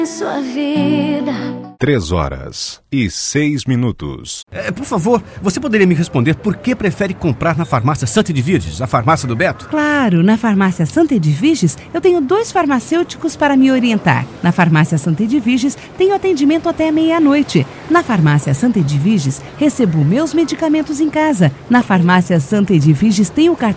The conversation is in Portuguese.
Sua vida. 3h06. Por favor, você poderia me responder por que prefere comprar na farmácia Santa Edviges, a farmácia do Beto? Claro, na farmácia Santa Edviges eu tenho 2 farmacêuticos para me orientar. Na farmácia Santa Edviges tenho atendimento até meia-noite. Na farmácia Santa Edviges recebo meus medicamentos em casa. Na farmácia Santa Edviges tenho o cartão